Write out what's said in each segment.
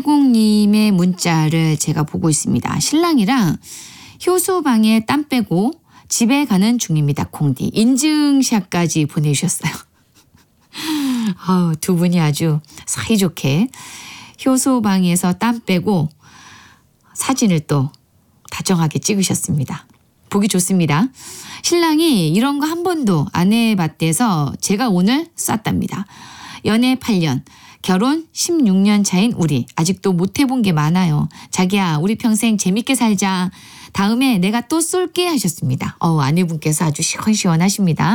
8280님의 문자를 제가 보고 있습니다. 신랑이랑 효소방에 땀 빼고 집에 가는 중입니다. 콩디. 인증샷까지 보내주셨어요. 두 분이 아주 사이좋게 효소방에서 땀 빼고 사진을 또 다정하게 찍으셨습니다. 보기 좋습니다. 신랑이 이런 거 한 번도 안 해봤대서 제가 오늘 쐈답니다. 연애 8년, 결혼 16년 차인 우리. 아직도 못 해본 게 많아요. 자기야, 우리 평생 재밌게 살자. 다음에 내가 또 쏠게 하셨습니다. 아내분께서 아주 시원시원하십니다.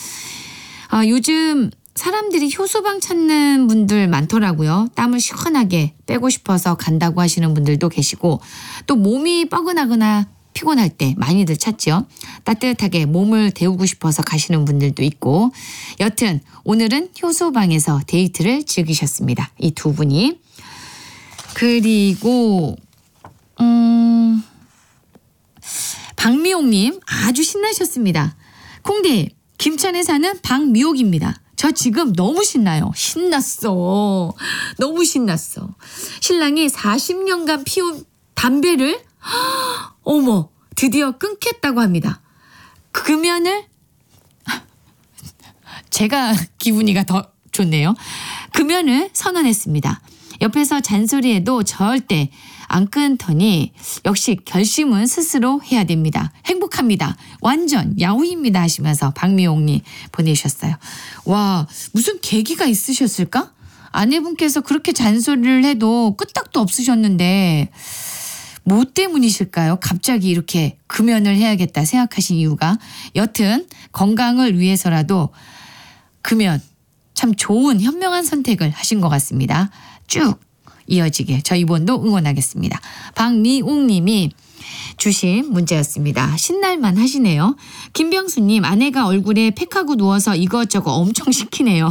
요즘 사람들이 효소방 찾는 분들 많더라고요. 땀을 시원하게 빼고 싶어서 간다고 하시는 분들도 계시고 또 몸이 뻐근하거나 피곤할 때 많이들 찾죠. 따뜻하게 몸을 데우고 싶어서 가시는 분들도 있고 여튼 오늘은 효소방에서 데이트를 즐기셨습니다. 이 두 분이. 그리고 박미옥님 아주 신나셨습니다. 콩디 김천에 사는 박미옥입니다. 저 지금 너무 신나요. 신났어. 너무 신났어. 신랑이 40년간 피운 담배를 어머 드디어 끊겠다고 합니다. 금연을 제가 기분이가 더 좋네요. 금연을 선언했습니다. 옆에서 잔소리해도 절대 안 끊더니 역시 결심은 스스로 해야 됩니다. 행복합니다. 완전 야후입니다 하시면서 박미옥님 보내주셨어요. 와, 무슨 계기가 있으셨을까? 아내분께서 그렇게 잔소리를 해도 끄떡도 없으셨는데 뭐 때문이실까요? 갑자기 이렇게 금연을 해야겠다 생각하신 이유가. 여튼 건강을 위해서라도 금연 참 좋은 현명한 선택을 하신 것 같습니다. 쭉 이어지게 저희 본도 응원하겠습니다. 박미옥님이 주신 문제였습니다. 신날만 하시네요. 김병수님 아내가 얼굴에 팩하고 누워서 이것저것 엄청 시키네요.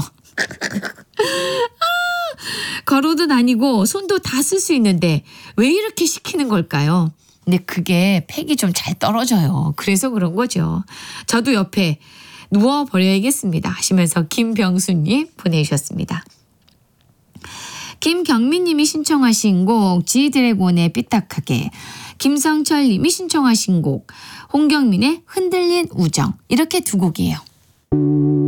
걸어도 다니고 손도 다 쓸 수 있는데 왜 이렇게 시키는 걸까요? 근데 그게 팩이 좀 잘 떨어져요. 그래서 그런 거죠. 저도 옆에 누워버려야겠습니다 하시면서 김병수님 보내주셨습니다. 김경민님이 신청하신 곡 지드래곤의 삐딱하게, 김성철님이 신청하신 곡 홍경민의 흔들린 우정, 이렇게 두 곡이에요.